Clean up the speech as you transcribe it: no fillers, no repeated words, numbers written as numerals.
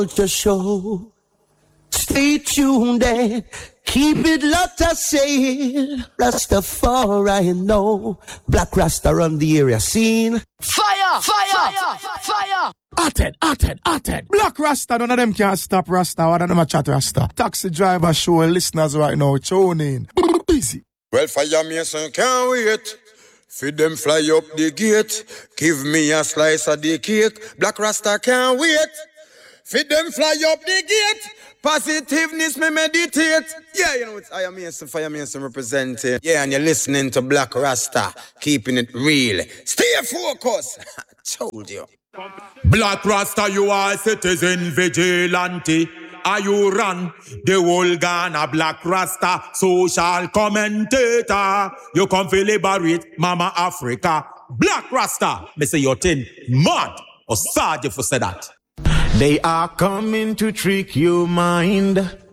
Culture show. Stay tuned and keep it locked, I say. Rastafari, know. Black Rasta run the area scene. Fire! Hot. Black Rasta, none of them can stop Rasta. One of them a chat Rasta. Taxi driver show listeners right now, tune in. Easy. Well, Fire Mason can't wait. Feed them fly up the gate. Give me a slice of the cake. Black Rasta can't wait. Feed them fly up the gate. Positiveness me meditate. Yeah, you know it's Fire Mason representing. Yeah, and you're listening to Black Rasta. Keeping it real. Stay focused. Told you. Black Rasta, you are citizen vigilante. Are you run the whole Ghana? Black Rasta, social commentator. You come to liberate Mama Africa. Black Rasta, me say your thing mad. Or sad if you say that. They are coming to trick your mind.